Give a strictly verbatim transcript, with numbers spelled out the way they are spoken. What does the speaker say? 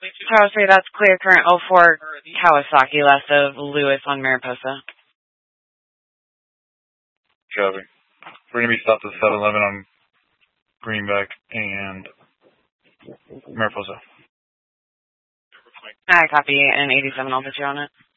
Tower three, that's clear current oh four Kawasaki, left of Lewis on Mariposa. Copy. We're going to be stopped at seven eleven on Greenback and Mariposa. I copy, and eighty-seven, I'll put you on it.